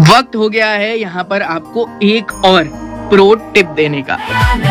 वक्त हो गया है यहाँ पर आपको एक और प्रो टिप देने का।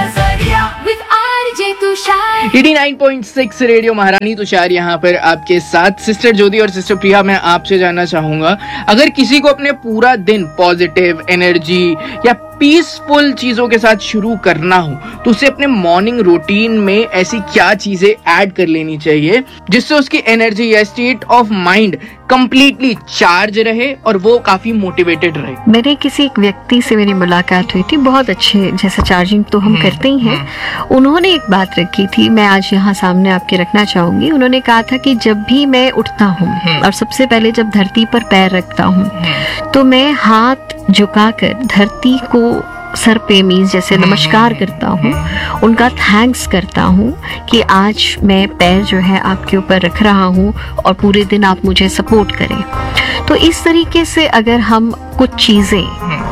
89.6 रेडियो महारानी तुषार यहाँ पर आपके साथ। सिस्टर ज्योति और सिस्टर प्रिया, मैं आपसे जानना चाहूंगा, अगर किसी को अपने पूरा दिन पॉजिटिव एनर्जी या पीसफुल चीजों के साथ शुरू करना हो तो उसे अपने मॉर्निंग रूटीन में ऐसी क्या चीजें ऐड कर लेनी चाहिए जिससे उसकी एनर्जी या state of mind completely charge रहे और वो काफी मोटिवेटेड रहे? मेरे किसी एक व्यक्ति से मेरी मुलाकात हुई थी, बहुत अच्छे, जैसे चार्जिंग तो हम करते ही हैं। उन्होंने एक बात रखी थी, मैं आज यहाँ सामने आपके रखना चाहूंगी। उन्होंने कहा था कि जब भी मैं उठता हूँ और सबसे पहले जब धरती पर पैर रखता हूँ तो मैं हाथ झुकाकर धरती को सर पे मीन्स जैसे नमस्कार करता हूँ, उनका थैंक्स करता हूँ कि आज मैं पैर जो है आपके ऊपर रख रहा हूँ और पूरे दिन आप मुझे सपोर्ट करें। तो इस तरीके से अगर हम कुछ चीज़ें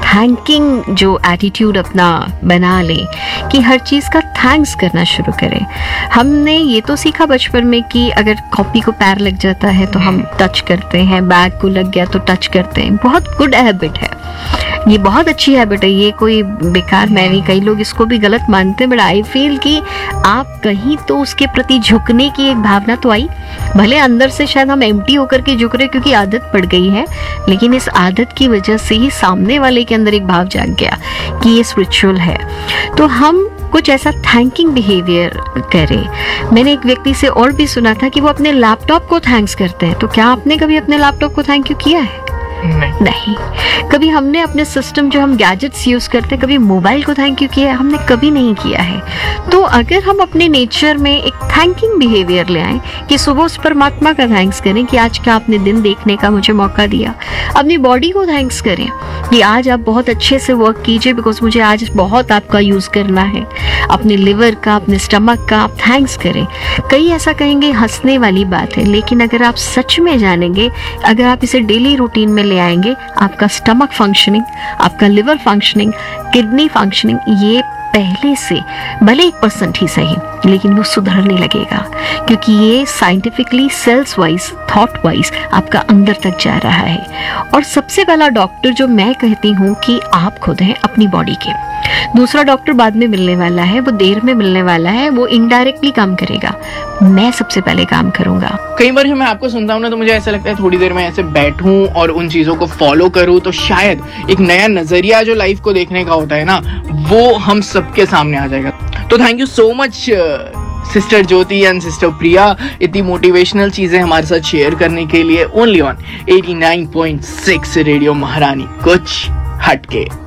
थैंकिंग जो एटीट्यूड अपना बना लें कि हर चीज़ का थैंक्स करना शुरू करें। हमने ये तो सीखा बचपन में कि अगर कॉपी को पैर लग जाता है तो हम टच करते हैं, बैग को लग गया तो टच करते हैं। बहुत गुड हैबिट है, ये बहुत अच्छी हैबिट है, ये कोई बेकार मैं नहीं, कई लोग इसको भी गलत मानते हैं, बट आई फील कि आप कहीं तो उसके प्रति झुकने की एक भावना तो आई। भले अंदर से शायद हम एम्प्टी होकर के झुक रहे क्योंकि आदत पड़ गई है, लेकिन इस आदत की वजह से ही सामने वाले के अंदर एक भाव जाग गया कि ये स्पिरिचुअल है। तो हम कुछ ऐसा थैंकिंग बिहेवियर करें। मैंने एक व्यक्ति से और भी सुना था कि वो अपने लैपटॉप को थैंक्स करते हैं। तो क्या आपने कभी अपने लैपटॉप को थैंक यू किया है? नहीं। कभी हमने अपने सिस्टम जो हम गैजेट्स यूज करते हैं, कभी मोबाइल को थैंक यू किया है? हमने कभी नहीं किया है। तो अगर हम अपने नेचर में एक थैंकिंग बिहेवियर ले आए कि सुबह उस परमात्मा का थैंक्स करें कि आज का आपने दिन देखने का मुझे मौका दिया। अपनी बॉडी को थैंक्स करें कि आज आप बहुत अच्छे से वर्क कीजिए बिकॉज मुझे आज बहुत आपका यूज करना है। अपने लिवर का, अपने स्टमक का आप थैंक्स करें। कई ऐसा कहेंगे हंसने वाली बात है, लेकिन अगर आप सच में जानेंगे, अगर आप इसे डेली रूटीन में ले आएंगे, आपका स्टमक फंक्शनिंग, आपका लिवर फंक्शनिंग, किडनी फंक्शनिंग, ये पहले से भले 1% ही सही, लेकिन वो सुधरने लगेगा क्योंकि ये scientifically sales wise, thought wise आपका अंदर तक जा रहा है। और सबसे पहला डॉक्टर जो मैं कहती हूँ कि आप खुद हैं अपनी बॉडी के। दूसरा डॉक्टर बाद में मिलने वाला है, वो देर में मिलने वाला है, वो इनडायरेक्टली काम करेगा। मैं सबसे पहले काम करूंगा। कई बार मैं आपको सुनता हूँ ना तो मुझे ऐसा लगता है थोड़ी देर में ऐसे बैठूं और उन चीजों को फॉलो करूं तो शायद एक नया नजरिया जो लाइफ को देखने का होता है ना, वो हम सबके सामने आ जाएगा। तो thank you so much sister Jyoti and sister प्रिया, इतनी मोटिवेशनल चीजें हमारे साथ शेयर करने के लिए। ओनली ऑन 89.6 रेडियो महारानी, कुछ हटके।